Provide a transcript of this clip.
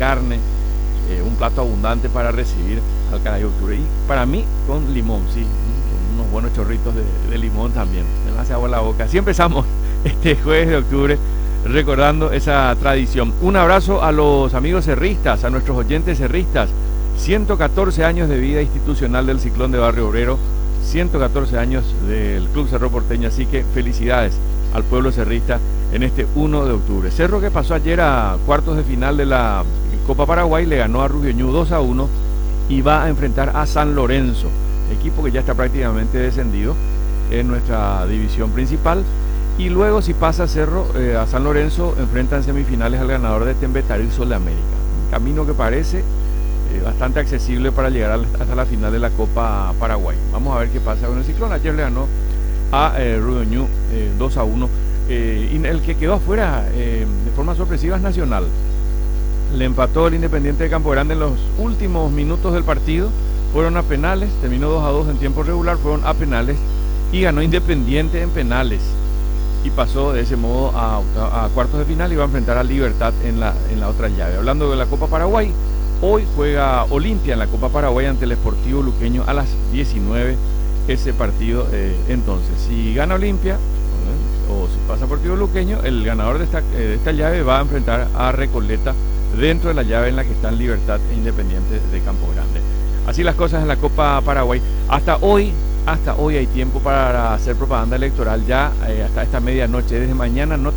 carne, un plato abundante para recibir al Caray Octubre. Y para mí, con limón, sí, con unos buenos chorritos de limón también. Me hace agua en la boca. Así empezamos este jueves de octubre, recordando esa tradición. Un abrazo a los amigos cerristas, a nuestros oyentes cerristas. 114 años de vida institucional del Ciclón de Barrio Obrero, 114 años del Club Cerro Porteño, así que felicidades al pueblo cerrista en este 1 de octubre. Cerro, que pasó ayer a cuartos de final de la Copa Paraguay, le ganó a Rubioñú 2-1 y va a enfrentar a San Lorenzo, equipo que ya está prácticamente descendido en nuestra división principal. Y luego, si pasa Cerro a San Lorenzo, enfrentan semifinales al ganador de Tembetarí y Sol de América. Un camino que parece bastante accesible para llegar hasta la final de la Copa Paraguay. Vamos a ver qué pasa con el Ciclón. Ayer le ganó a Rubioñú 2-1. Y el que quedó afuera de forma sorpresiva es Nacional. Le empató el Independiente de Campo Grande en los últimos minutos del partido. Fueron a penales, terminó 2-2 en tiempo regular, fueron a penales y ganó Independiente en penales. Y pasó de ese modo a cuartos de final y va a enfrentar a Libertad en la otra llave. Hablando de la Copa Paraguay, hoy juega Olimpia en la Copa Paraguay ante el Sportivo Luqueño a las 19 ese partido. Entonces, si gana Olimpia o si pasa Sportivo Luqueño, el ganador de esta llave va a enfrentar a Recoleta dentro de la llave en la que están Libertad e Independiente de Campo Grande. Así las cosas en la Copa Paraguay. Hasta hoy hay tiempo para hacer propaganda electoral ya hasta esta medianoche. Desde mañana no